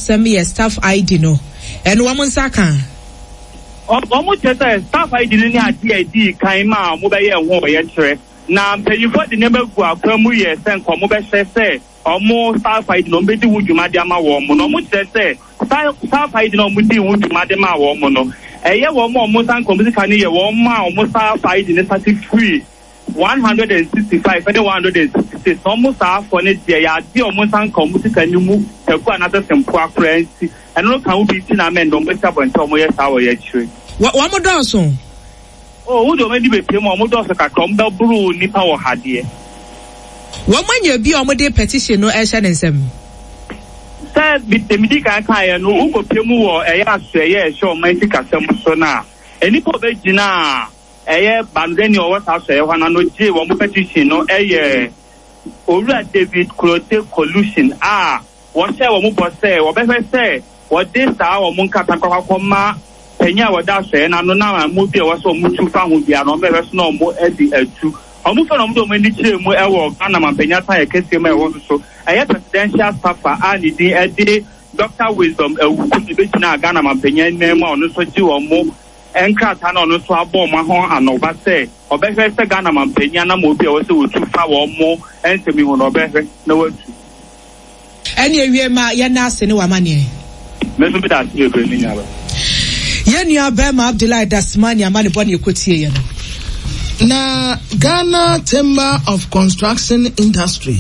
asem staff ID no eno wo nsaka omo chese staff ID ni ade kan ma mo be ye ho ye kire na mpanyifo de neba gu akwamu ye se nkomo be hye omo staff ID no be di wudwuma de ama wo mo no mo chese staff ID no mo di wudwuma de ma wo mo no eye wo mo san komputer ni ye wo ma omo staff ID ne sati free 165 and 166 almost half for it ya di almost san computer ni mu e ku another simple currency and no can be tin amen don be tap on tomo yes how ye chire wa mo donso wo do me di be pem mo donso ka kom da bru nipa wo hade wo manya bi o mo de petition no e hye nsem say bitemidi kan ya no wo ko pem wo e ya so ye hye o man tika sem so na enipo be gina bandeni o wasa so hwana no je wo mo petition no Owura David Kurote collusion wo se wo mo bose wo be se wo de sa wo mo nkata kwakoma penya wo da so na no na mo bi wo so mo tu fa ho bia no me so no mo edi atu omo fa no mo do mo ni kire mu wo Ghana man penya ta kese ma wo so presidential staffer ni din edi Dr. Wisdom ewu ko be gina Ghana man penya nemu ono so ji wo mo enkrata na ono so abo ma ho anoba se obehwe se Ghana man penya na mo bi wo se wo tu fa wo mo ensemi ho no obehwe na watu eni ewie ma ya na ase ne wa mane me so bi da tie be ni nyaba ye nua ba ma Abdullahi Dasmani amane bone ekotie ye no na Ghana Chamber of Construction Industry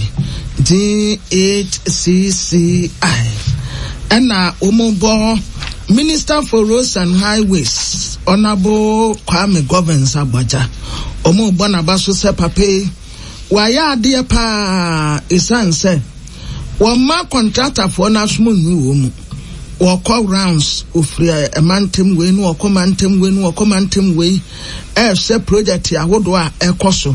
GHCCI ena omobo Minister for Roads and Highways Honorable Kwame Govens Agbaja omobo na baso se pape wa ya ade pa esanse wo ma contractor for na sumu nu mu wo call rounds ofri emantem we nu okomantem we nu okomantem we se project ahodo a ekoso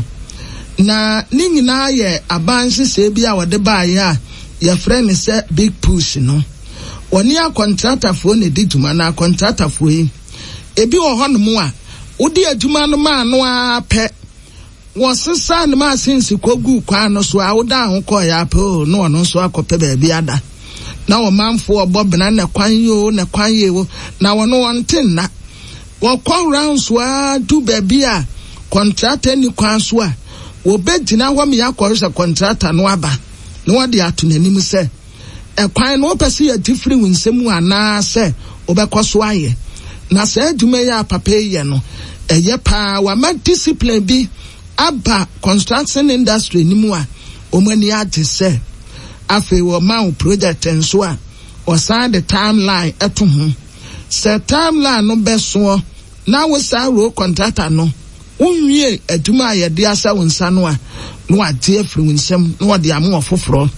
na ni nyina ye abanse se bia wode ba ya ye friend se big push no woni a contractor for ne dituma na contractor for yi ebi wo hono mu a wodi aduma no ma no a pe wo sesa ne ma sinsi kogu kwa no so a woda ho ko ya pe no ono so akope ba bia da na wo manfo obobena na kwan yo na kwan yewo na wono wonten na wo kwa rounds wa du ba bia contractor ni kwan so a wo begina ho me yakọ contractor no aba no wode atonanim se ekwan no pese ya different winsemu ana se obekoso aye na se adwuma ya papa ye no eye pa wa ma discipline bi aba construction industry nimu a omani age se afi wo ma project enso a o sign the timeline eto ho se timeline no beso na wo sa ro contractor no unwie adwuma ye de asa wonsa no a no ade afri winsem no de amo ofoforo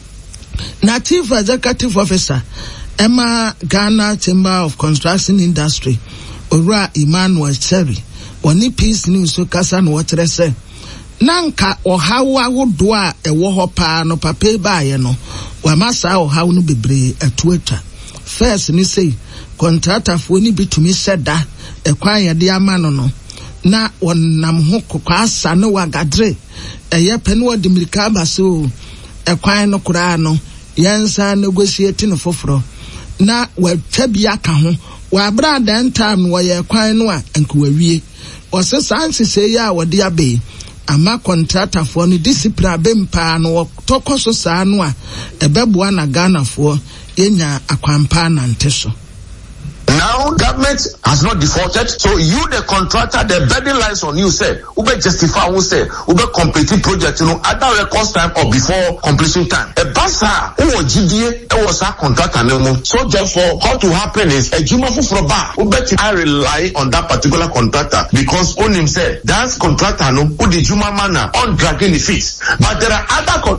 na Chief Executive Officer Emma Ghana Chamber of Construction Industry Owura Emmanuel Cherry oni Peace News so kasa no wotre se nanka ohawa wodo a ewo ho pa no papa ba ye no wa masa ohaw no bebre atuata first ni say contractor fo ni bitumi seda ekwan ye de ama no na wonnam ho kokwa asa no wagadre eye pe no de mirika ba so ekwan no kura no yensa negotiate no foforo na watwabia ka ho wa brada ntam no ye kwan no a enko wawie ose sanse se ya wode abe ama contractor for no discipline bempa no tokoso saa no a ebeboa na Ghana for yenya akwampa na nteso. Now government has not defaulted, so you the contractor, the burden lies on you, say, ube justify who say, ube completing project, either record time or before completion time. A basa, who GDA, was a contractor, so therefore, how to happen is, a juma for bar, ube I rely on that particular contractor, because on himself, that's contractor, who the juma manner, on dragging the fees. But there are other